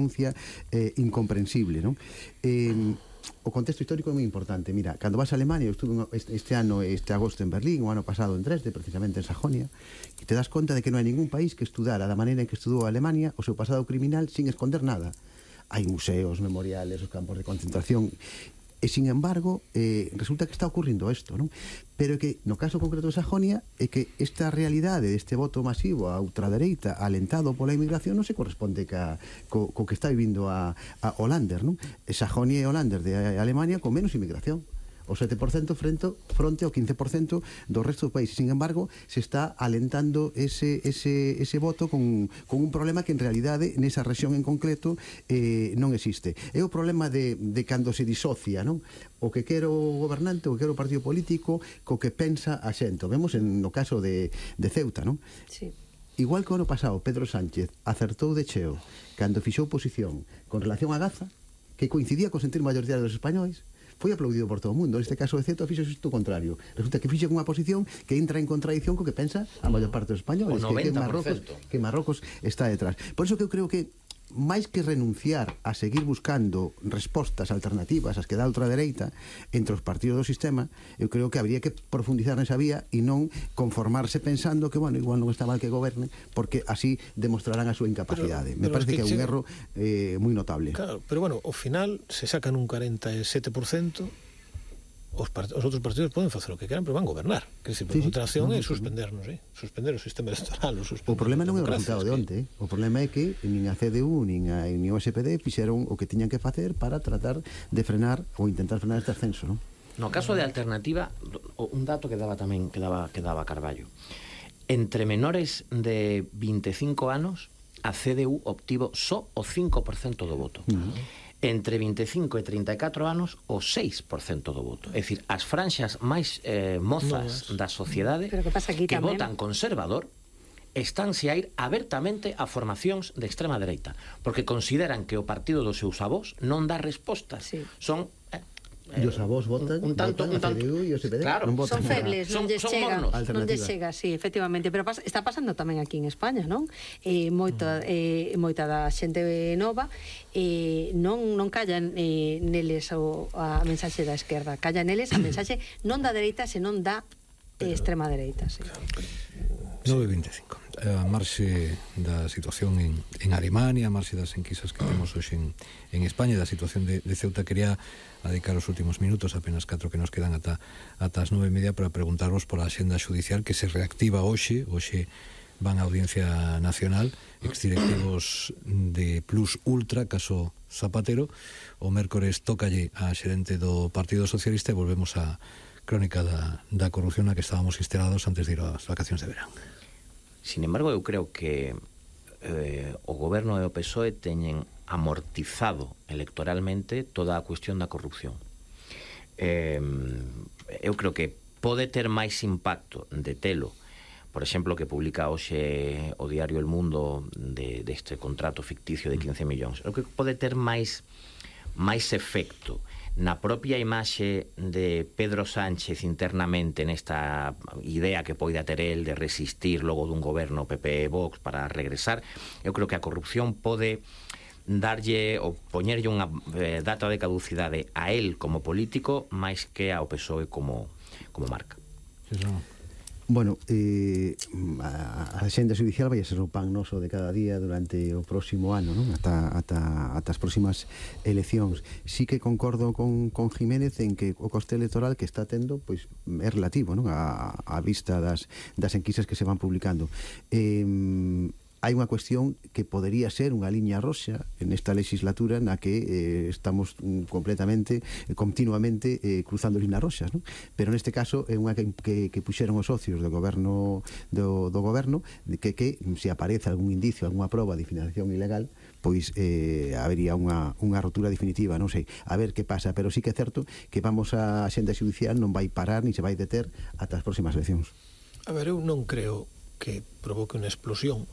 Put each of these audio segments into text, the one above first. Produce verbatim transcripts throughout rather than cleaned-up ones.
renuncia eh, incomprensible, non? Eh, o contexto histórico é moi importante. Mira, cando vas a Alemania, eu estuve este, este ano, este agosto en Berlín, o ano pasado en Dresde, precisamente en Sajonia, e te das conta de que non hai ningún país que estudara da maneira en que estudou a Alemania o seu pasado criminal sin esconder nada. Hai museos, memoriales, os campos de concentración, e sin embargo eh, resulta que está ocurrindo isto, non? Pero que no caso concreto de Sajonia é que esta realidade deste voto masivo a ultradereita alentado pola inmigración non se corresponde ca, co, co que está vivindo a, a Hollander, non? Sajonia e Hollander de Alemania con menos inmigración, o sete por cento frente, fronte ao quince por cento do resto dos países. Sin embargo, se está alentando ese, ese, ese voto con, con un problema que en realidade nesa rexión en concreto eh, non existe. É o problema de, de cando se disocia, non? O que quero o gobernante, o que quero o partido político, co que pensa a xente. Vemos en, no caso de, de Ceuta, non? Sí. Igual que o ano pasado Pedro Sánchez acertou de cheo cando fixou oposición con relación a Gaza, que coincidía co sentir maioritario dos españois, foi aplaudido por todo o mundo. Neste caso de Ceuta fixo isto contrario. Resulta que fixe unha posición que entra en contradición co que pensa a maior parte dos españoles, que, que Marrocos, que Marrocos está detrás. Por iso que eu creo que máis que renunciar a seguir buscando respostas alternativas as que dá a ultradereita entre os partidos do sistema, eu creo que habría que profundizar nesa vía e non conformarse pensando que, bueno, igual non está mal que gobernen, porque así demostrarán a súa incapacidade. Pero, Me pero parece que, que é un erro eh, moi notable. Claro, pero bueno, ao final se sacan un cuarenta e sete por cento, os, part os outros partidos poden facer o que queran, pero van gobernar. Que decir, por sí, outra acción sí, é suspendernos, eh? Suspender o sistema electoral. O, o problema non é o resultado de onte, eh? O problema é que nin a C D U nin a nin o S P D fixeron o que tiñan que facer para tratar de frenar ou intentar frenar este ascenso, non? No caso de Alternativa, un dato que daba tamén que daba, que daba Carballo. Entre menores de vinte e cinco anos, a C D U obtivo só o cinco por cento do voto. Uh -huh. Entre vinte e cinco e trinta e catro anos, o seis por cento do voto. É dicir, as franxas máis eh, mozas no, da sociedade que, que votan conservador estánse a ir abertamente a formacións de extrema dereita, porque consideran que o partido dos seus avós non dá respostas. Sí. Son... Eh, E os avós votan, un tanto, votan un tanto, a C D U e o S P D, claro, non votan. Son febles, non lles chega, non lles chega, sí, efectivamente, pero pasa, está pasando tamén aquí en España, non? Eh, moita, eh, moita da xente nova eh, non, non callan eh, neles o, a mensaxe da esquerda, callan neles a mensaxe non da dereita, senón da eh, extrema dereita, sí. nove e vinte e cinco. A marxe da situación en, en Alemania, a marxe das enquisas que temos hoxe en, en España, da situación de, de Ceuta, quería dedicar os últimos minutos, apenas catro que nos quedan ata, ata as nove e media, para preguntarvos pola axenda xudicial que se reactiva hoxe. Hoxe van a Audiencia Nacional exdirectivos de Plus Ultra, caso Zapatero. O mércores tócalle a xerente do Partido Socialista e volvemos a crónica da, da corrupción na que estábamos instalados antes de ir ás vacacións de verán. Sin embargo, eu creo que eh, o goberno e o P S O E teñen amortizado electoralmente toda a cuestión da corrupción. Eh, eu creo que pode ter máis impacto de telo, por exemplo, que publica hoxe o diario El Mundo de, deste contrato ficticio de quince millóns. Eu creo que pode ter máis máis efecto na propia imaxe de Pedro Sánchez internamente, nesta idea que poida ter el de resistir logo dun goberno P P e Vox para regresar. Eu creo que a corrupción pode darlle ou poñerlle unha eh, data de caducidade a él como político máis que ao P S O E como, como marca. Sí, sí. Bueno, eh, a, a xenda judicial vai a ser o pan noso de cada día durante o próximo ano, non? Ata, ata, ata as próximas eleccións. Sí que concordo con, con Jiménez en que o coste electoral que está tendo pois é relativo, non? A, a vista das, das enquisas que se van publicando. Eh, hai unha cuestión que podería ser unha liña roxa en esta legislatura na que eh, estamos completamente, eh, continuamente eh, cruzando líneas roxas, non? Pero neste caso é unha que, que, que puxeron os socios do goberno do, do goberno de que, que se aparece algún indicio, algunha proba de financiación ilegal, pois eh, habería unha, unha rotura definitiva, non sei, a ver que pasa, pero sí que é certo que vamos a xenda judicial non vai parar ni se vai deter ata as próximas eleccións. A ver, eu non creo que provoque unha explosión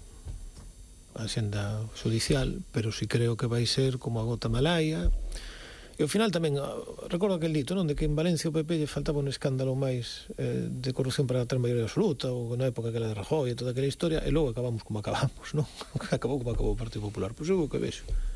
a xenda judicial, pero si creo que vai ser como a gota malaya. E ao final tamén, recordo aquel dito, non, de que en Valencia o P P lle faltaba un escándalo máis eh, de corrupción para ter maioría absoluta, ou na época aquela de Rajoy e toda aquela historia, e logo acabamos como acabamos, non? Acabou como acabou o Partido Popular. Pois eu o que vexo